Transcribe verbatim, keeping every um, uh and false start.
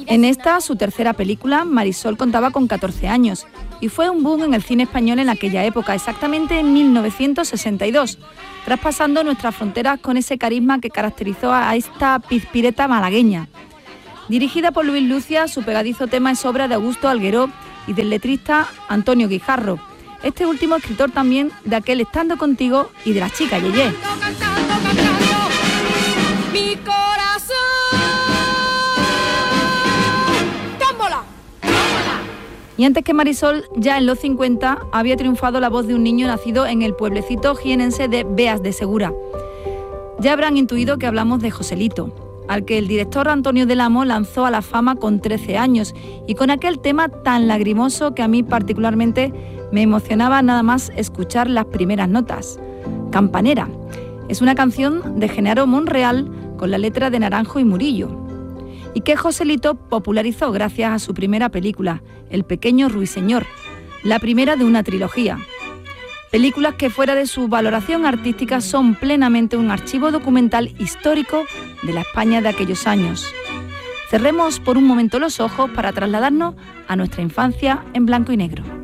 En esta, su tercera película, Marisol contaba con catorce años y fue un boom en el cine español en aquella época, exactamente en mil novecientos sesenta y dos, traspasando nuestras fronteras con ese carisma que caracterizó a esta pizpireta malagueña. Dirigida por Luis Lucia, su pegadizo tema es obra de Augusto Algueró y del letrista Antonio Guijarro, este último escritor también de aquel Estando Contigo y de La Chica Yeye. Y antes que Marisol, ya en los cincuenta, había triunfado la voz de un niño nacido en el pueblecito jienense de Beas de Segura. Ya habrán intuido que hablamos de Joselito, al que el director Antonio del Amo lanzó a la fama con trece años y con aquel tema tan lagrimoso que a mí particularmente me emocionaba nada más escuchar las primeras notas. Campanera. Es una canción de Genaro Monreal con la letra de Naranjo y Murillo, y que Joselito popularizó gracias a su primera película, El pequeño ruiseñor, la primera de una trilogía. Películas que fuera de su valoración artística son plenamente un archivo documental histórico de la España de aquellos años. Cerremos por un momento los ojos para trasladarnos a nuestra infancia en blanco y negro.